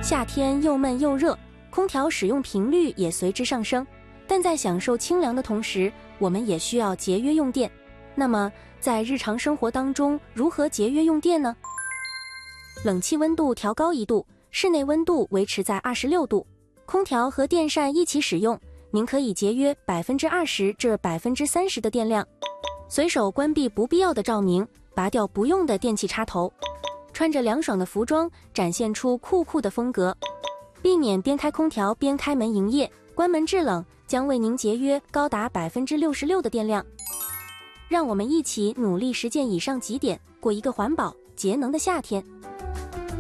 夏天又闷又热，空调使用频率也随之上升。但在享受清凉的同时，我们也需要节约用电。那么，在日常生活当中，如何节约用电呢？冷气温度调高1度，室内温度维持在26度。空调和电扇一起使用，您可以节约20%至30%的电量。随手关闭不必要的照明，拔掉不用的电器插头。穿着凉爽的服装，展现出酷酷的风格。避免边开空调边开门营业，关门制冷将为您节约高达66%的电量。让我们一起努力实践以上几点，过一个环保节能的夏天。